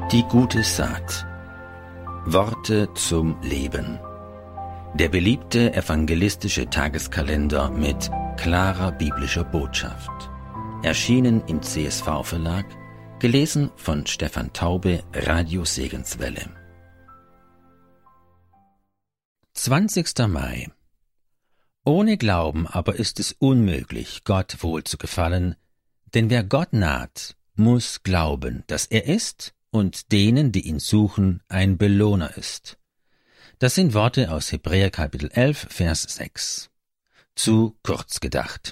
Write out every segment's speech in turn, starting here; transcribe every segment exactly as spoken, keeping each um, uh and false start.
Die gute Saat. Worte zum Leben. Der beliebte evangelistische Tageskalender mit klarer biblischer Botschaft. Erschienen im C S V-Verlag, gelesen von Stefan Taube, Radio Segenswelle. zwanzigster Mai. Ohne Glauben aber ist es unmöglich, Gott wohl zu gefallen, denn wer Gott naht, muss glauben, dass er ist und denen, die ihn suchen, ein Belohner ist. Das sind Worte aus Hebräer Kapitel elf, Vers sechs. Zu kurz gedacht.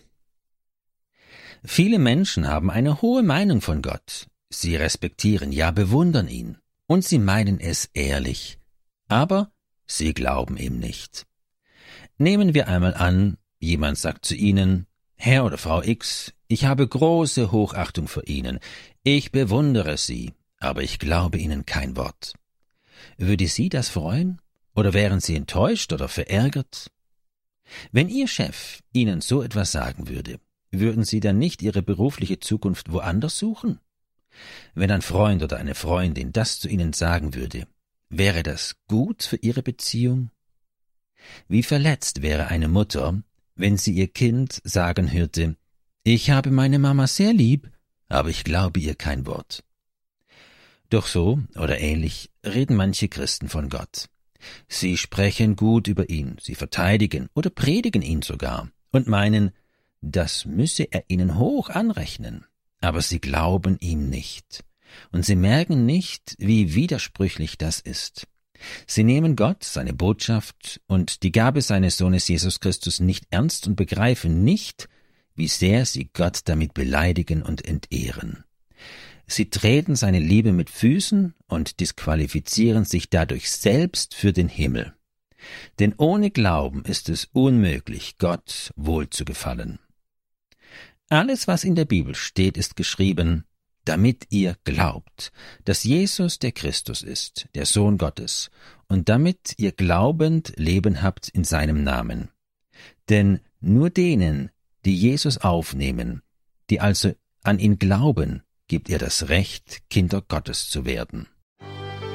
Viele Menschen haben eine hohe Meinung von Gott. Sie respektieren, ja bewundern ihn, und sie meinen es ehrlich. Aber sie glauben ihm nicht. Nehmen wir einmal an, jemand sagt zu Ihnen: Herr oder Frau X, ich habe große Hochachtung für Ihnen. Ich bewundere Sie, aber ich glaube Ihnen kein Wort. Würde Sie das freuen? Oder wären Sie enttäuscht oder verärgert? Wenn Ihr Chef Ihnen so etwas sagen würde, würden Sie dann nicht Ihre berufliche Zukunft woanders suchen? Wenn ein Freund oder eine Freundin das zu Ihnen sagen würde, wäre das gut für Ihre Beziehung? Wie verletzt wäre eine Mutter, wenn sie ihr Kind sagen hörte: Ich habe meine Mama sehr lieb, aber ich glaube ihr kein Wort. Doch so oder ähnlich reden manche Christen von Gott. Sie sprechen gut über ihn, sie verteidigen oder predigen ihn sogar und meinen, das müsse er ihnen hoch anrechnen. Aber sie glauben ihm nicht. Und sie merken nicht, wie widersprüchlich das ist. Sie nehmen Gott, seine Botschaft und die Gabe seines Sohnes Jesus Christus nicht ernst und begreifen nicht, wie sehr sie Gott damit beleidigen und entehren. Sie treten seine Liebe mit Füßen und disqualifizieren sich dadurch selbst für den Himmel. Denn ohne Glauben ist es unmöglich, Gott wohl zu gefallen. Alles, was in der Bibel steht, ist geschrieben, damit ihr glaubt, dass Jesus der Christus ist, der Sohn Gottes, und damit ihr glaubend Leben habt in seinem Namen. Denn nur denen, die Jesus aufnehmen, die also an ihn glauben, gibt er das Recht, Kinder Gottes zu werden.